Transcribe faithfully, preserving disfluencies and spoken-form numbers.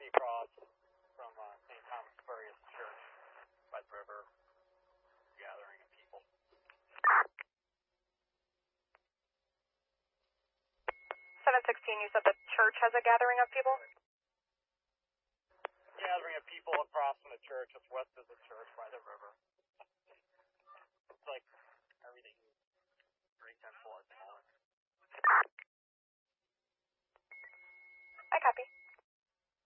across from uh, Saint Thomas Aquarius Church by the river, gathering of people. seven sixteen, you said the church has a gathering of people? Gathering of people across from the church, just west of the church by the river.